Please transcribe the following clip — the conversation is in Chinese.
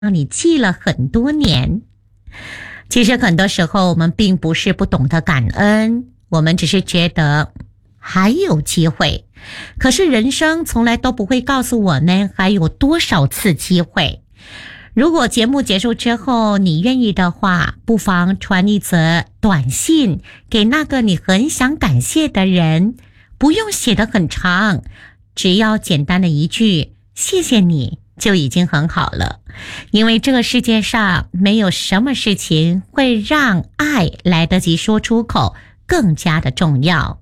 让你记了很多年。其实很多时候我们并不是不懂得感恩，我们只是觉得还有机会。可是人生从来都不会告诉我们还有多少次机会。如果节目结束之后你愿意的话，不妨传一则短信给那个你很想感谢的人，不用写得很长，只要简单的一句谢谢你就已经很好了。因为这个世界上没有什么事情会让爱来得及说出口更加的重要。